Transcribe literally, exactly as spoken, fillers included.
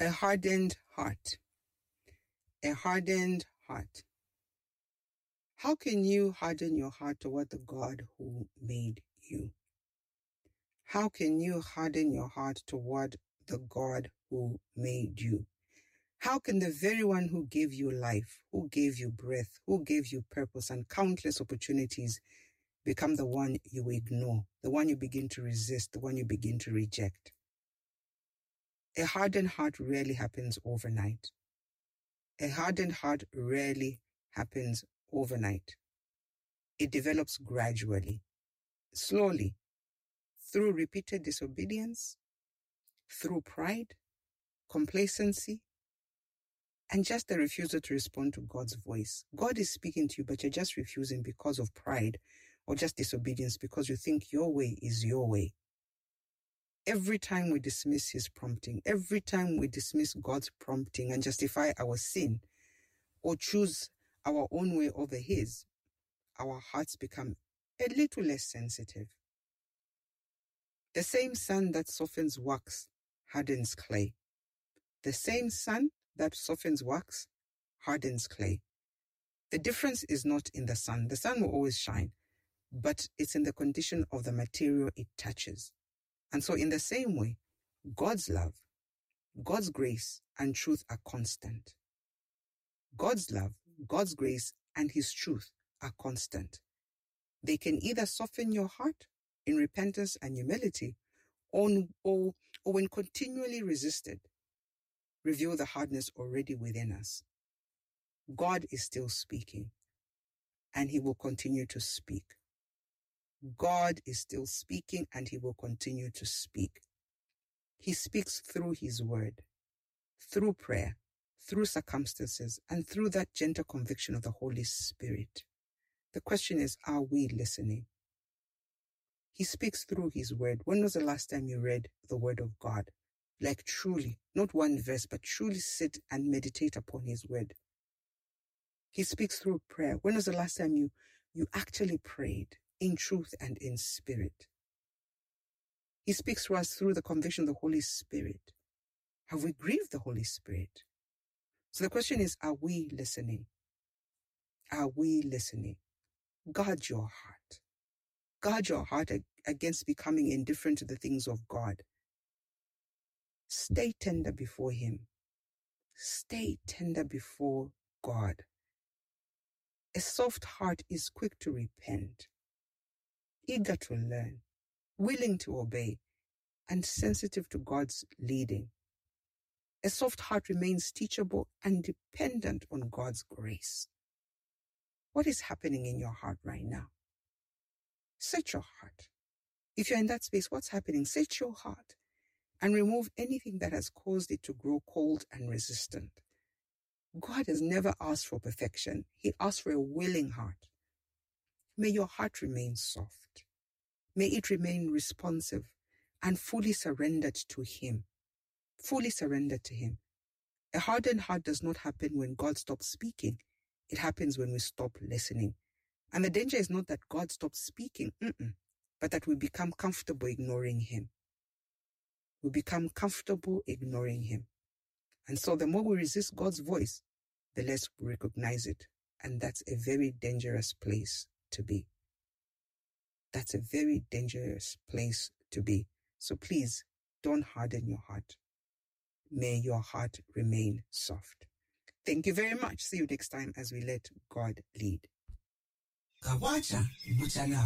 A hardened heart. A hardened heart. How can you harden your heart toward the God who made you? How can you harden your heart toward the God who made you? How can the very one who gave you life, who gave you breath, who gave you purpose and countless opportunities become the one you ignore, the one you begin to resist, the one you begin to reject? A hardened heart rarely happens overnight. A hardened heart rarely happens overnight. It develops gradually, slowly, through repeated disobedience, through pride, complacency, and just the refusal to respond to God's voice. God is speaking to you, but you're just refusing because of pride or just disobedience because you think your way is your way. Every time we dismiss his prompting, every time we dismiss God's prompting and justify our sin or choose our own way over his, our hearts become a little less sensitive. The same sun that softens wax hardens clay. The same sun that softens wax hardens clay. The difference is not in the sun. The sun will always shine, but it's in the condition of the material it touches. And so in the same way, God's love, God's grace, and truth are constant. God's love, God's grace, and his truth are constant. They can either soften your heart in repentance and humility, or, or, or when continually resisted, reveal the hardness already within us. God is still speaking, and he will continue to speak. God is still speaking, and he will continue to speak. He speaks through his word, through prayer, through circumstances, and through that gentle conviction of the Holy Spirit. The question is, are we listening? He speaks through his word. When was the last time you read the word of God? Like truly, not one verse, but truly sit and meditate upon his word. He speaks through prayer. When was the last time you, you actually prayed in truth and in spirit? He speaks to us through the conviction of the Holy Spirit. Have we grieved the Holy Spirit? So the question is, are we listening? Are we listening? Guard your heart. Guard your heart against becoming indifferent to the things of God. Stay tender before him. Stay tender before God. A soft heart is quick to repent, eager to learn, willing to obey, and sensitive to God's leading. A soft heart remains teachable and dependent on God's grace. What is happening in your heart right now? Search your heart. If you're in that space, what's happening? Search your heart and remove anything that has caused it to grow cold and resistant. God has never asked for perfection. He asked for a willing heart. May your heart remain soft. May it remain responsive and fully surrendered to him. Fully surrendered to him. A hardened heart does not happen when God stops speaking. It happens when we stop listening. And the danger is not that God stops speaking, mm-mm, but that we become comfortable ignoring him. We become comfortable ignoring him. And so the more we resist God's voice, the less we recognize it. And that's a very dangerous place to be. That's a very dangerous place to be. So please, don't harden your heart. May your heart remain soft. Thank you very much. See you next time as we let God lead.